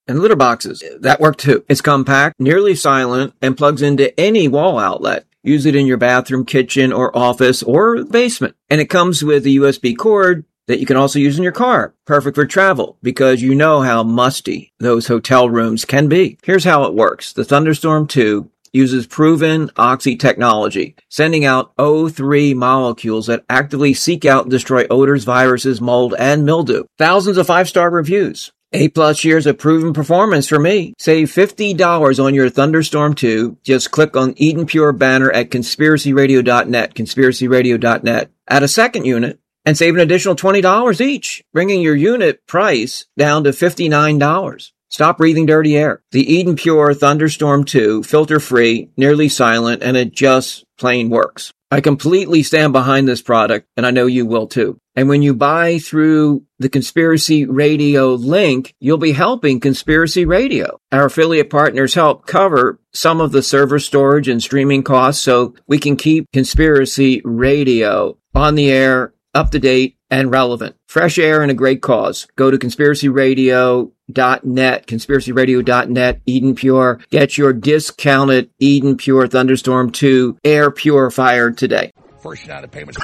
And litter boxes, that work too. It's compact, nearly silent, and plugs into any wall outlet. Use it in your bathroom, kitchen, or office, or basement. And it comes with a USB cord that you can also use in your car. Perfect for travel, because you know how musty those hotel rooms can be. Here's how it works. The Thunderstorm 2 uses proven Oxy technology, sending out O3 molecules that actively seek out and destroy odors, viruses, mold, and mildew. Thousands of 5-star reviews. 8+ years of proven performance for me. Save $50 on your Thunderstorm 2. Just click on Eden Pure banner at conspiracyradio.net, conspiracyradio.net. Add a second unit and save an additional $20 each, bringing your unit price down to $59. Stop breathing dirty air. The Eden Pure Thunderstorm 2, filter-free, nearly silent, and it just plain works. I completely stand behind this product, and I know you will too. And when you buy through the Conspiracy Radio link, you'll be helping Conspiracy Radio. Our affiliate partners help cover some of the server storage and streaming costs so we can keep Conspiracy Radio on the air, up to date, and relevant. Fresh air and a great cause. Go to conspiracyradio.net, conspiracyradio.net, Eden Pure. Get your discounted Eden Pure Thunderstorm 2 air purifier today. First United Payments.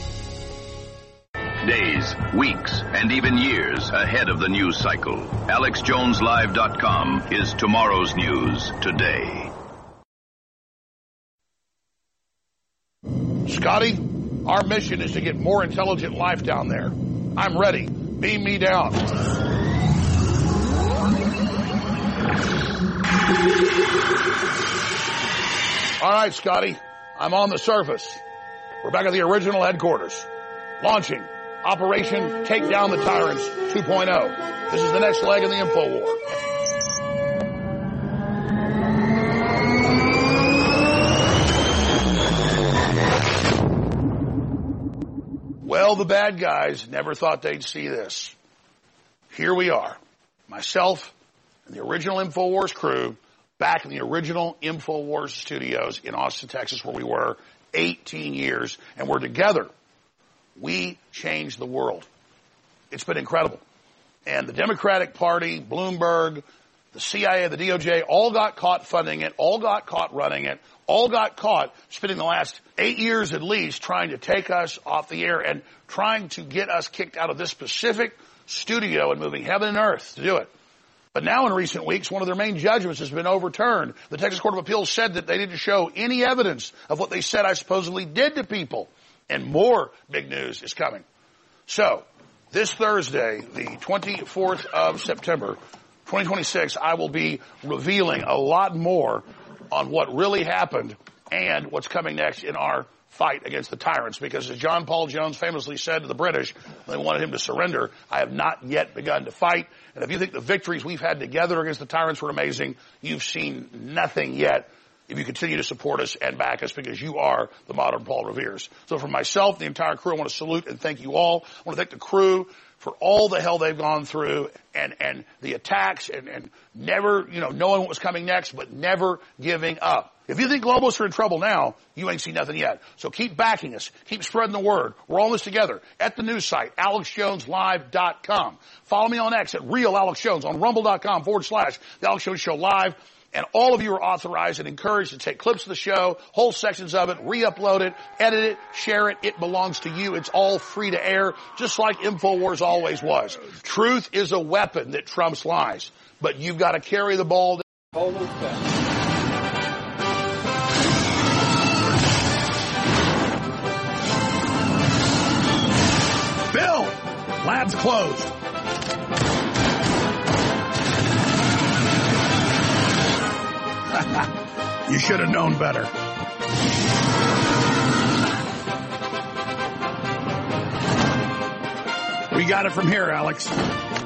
Days, weeks, and even years ahead of the news cycle. AlexJonesLive.com is tomorrow's news today. Scotty, our mission is to get more intelligent life down there. I'm ready. Beam me down. All right, Scotty. I'm on the surface. We're back at the original headquarters. Launching Operation Take Down the Tyrants 2.0. This is the next leg of the info war. Well, the bad guys never thought they'd see this. Here we are, myself and the original InfoWars crew, back in the original InfoWars studios in Austin, Texas, where we were 18 years, and we're together. We changed the world. It's been incredible. And the Democratic Party, Bloomberg, the CIA, the DOJ, all got caught funding it, all got caught running it, all got caught spending the last 8 years at least trying to take us off the air and trying to get us kicked out of this specific studio and moving heaven and earth to do it. But now in recent weeks, one of their main judgments has been overturned. The Texas Court of Appeals said that they didn't show any evidence of what they said I supposedly did to people. And more big news is coming. So, this Thursday, the 24th of September, 2026, I will be revealing a lot more on what really happened and what's coming next in our fight against the tyrants. Because as John Paul Jones famously said to the British, they wanted him to surrender, I have not yet begun to fight. And if you think the victories we've had together against the tyrants were amazing, you've seen nothing yet if you continue to support us and back us, because you are the modern Paul Revere's. So for myself, the entire crew, I want to salute and thank you all. I want to thank the crew for all the hell they've gone through and the attacks and never, knowing what was coming next, but never giving up. If you think globalists are in trouble now, you ain't seen nothing yet. So keep backing us. Keep spreading the word. We're all in this together. At the news site, AlexJonesLive.com. Follow me on X at RealAlexJones, on Rumble.com/The Alex Jones Show Live. And all of you are authorized and encouraged to take clips of the show, whole sections of it, re-upload it, edit it, share it. It belongs to you. It's all free to air, just like InfoWars always was. Truth is a weapon that trumps lies. But you've got to carry the ball. Hold on back. Bill, lab's closed. You should have known better. We got it from here, Alex.